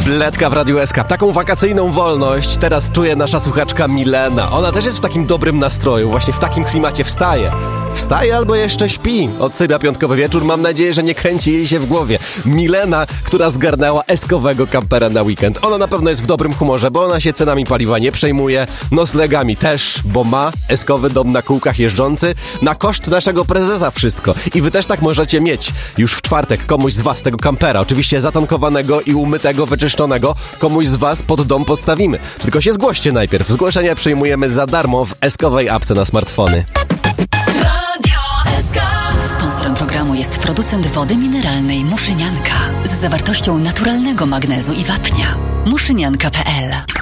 Letka w Radiu SK. Taką wakacyjną wolność teraz czuje nasza słuchaczka Milena. Ona też jest w takim dobrym nastroju, właśnie w takim klimacie wstaje. Wstaje albo jeszcze śpi. Odsypia piątkowy wieczór, mam nadzieję, że nie kręci jej się w głowie. Milena, która zgarnęła eskowego kampera na weekend. Ona na pewno jest w dobrym humorze, bo ona się cenami paliwa nie przejmuje, noclegami też, bo ma eskowy dom na kółkach jeżdżący, na koszt naszego prezesa wszystko. I wy też tak możecie mieć już w czwartek komuś z was tego kampera, oczywiście zatankowanego i umytego, wyczyszczonego, komuś z was pod dom podstawimy. Tylko się zgłoście najpierw. Zgłoszenia przyjmujemy za darmo w eskowej apce na smartfony. Sponsorem programu jest producent wody mineralnej Muszynianka z zawartością naturalnego magnezu i wapnia. Muszynianka.pl